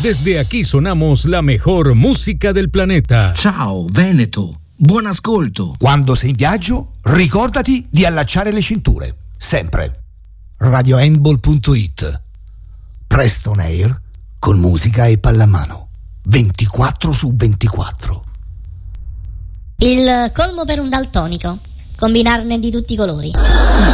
Desde aquí sonamos la mejor música del planeta. Ciao Veneto, buon ascolto. Quando sei in viaggio, ricordati di allacciare le cinture, sempre. RadioHandball.it. Preston Air con musica e pallamano. 24/24. Il colmo per un daltonico. Combinarne di tutti i colori.